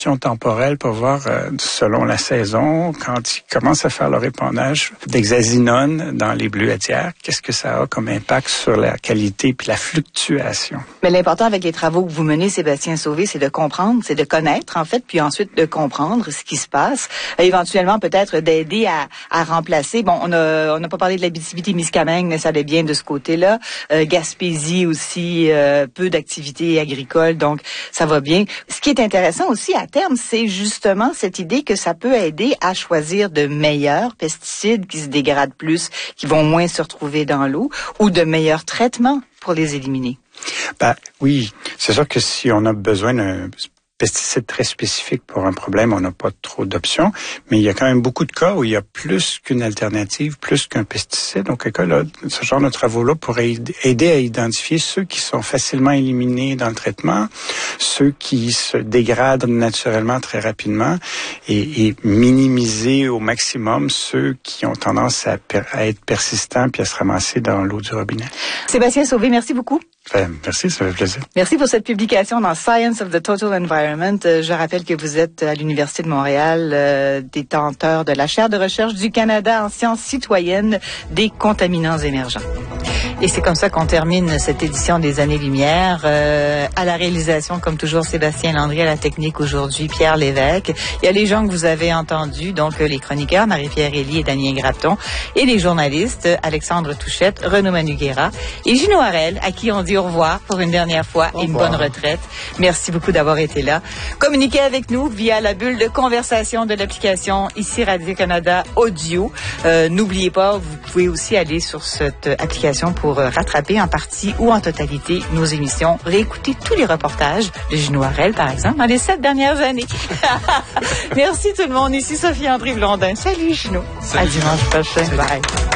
temporelle pour voir, selon la saison, quand ils commencent à faire leur épandage d'hexazinone dans les bleuetières, qu'est-ce que ça a comme impact sur la qualité puis la fluctuation. Mais l'important avec les travaux que vous menez, Sébastien Sauvé, c'est de comprendre, c'est de connaître, en fait, puis ensuite de comprendre ce qui se passe. Éventuellement, peut-être d'aider à remplacer. Bon, on n'a pas parlé de l'Abitibi-Témiscamingue, mais ça allait bien de ce côté-là. Gaspésie aussi, peu d'activités agricoles, donc ça va bien. Ce qui est intéressant aussi à terme, c'est justement cette idée que ça peut aider à choisir de meilleurs pesticides qui se dégradent plus, qui vont moins se retrouver dans l'eau, ou de meilleurs traitements pour les éliminer. Oui, c'est sûr que si on a besoin d'un pesticide très spécifique pour un problème, on n'a pas trop d'options, mais il y a quand même beaucoup de cas où il y a plus qu'une alternative, plus qu'un pesticide. Donc, ce genre de travaux-là pourraient aider à identifier ceux qui sont facilement éliminés dans le traitement, ceux qui se dégradent naturellement très rapidement et minimiser au maximum ceux qui ont tendance à être persistants puis à se ramasser dans l'eau du robinet. Sébastien Sauvé, merci beaucoup. Merci, ça fait plaisir. Merci pour cette publication dans Science of the Total Environment. Je rappelle que vous êtes à l'Université de Montréal, détenteur de la chaire de recherche du Canada en sciences citoyennes des contaminants émergents. Et c'est comme ça qu'on termine cette édition des Années-Lumière. À la réalisation, comme toujours, Sébastien Landry, à la technique aujourd'hui, Pierre Lévesque. Il y a les gens que vous avez entendus, donc les chroniqueurs, Marie-Pierre Elie et Damien Grapton, et les journalistes, Alexandre Touchette, Renaud Manuguera et Gino Harel, à qui on dit au revoir pour une dernière fois et une bonne retraite. Merci beaucoup d'avoir été là. Communiquez avec nous via la bulle de conversation de l'application ici Radio-Canada Audio. N'oubliez pas, vous pouvez aussi aller sur cette application pour rattraper en partie ou en totalité nos émissions, réécouter tous les reportages de Gino Harel, par exemple, dans les 7 dernières années. Merci tout le monde. Ici Sophie-André Blondin. Salut Gino. Salut. À dimanche prochain. Salut. Bye.